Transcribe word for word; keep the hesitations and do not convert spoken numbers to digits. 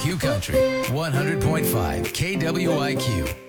Q Country, one hundred point five K W I Q.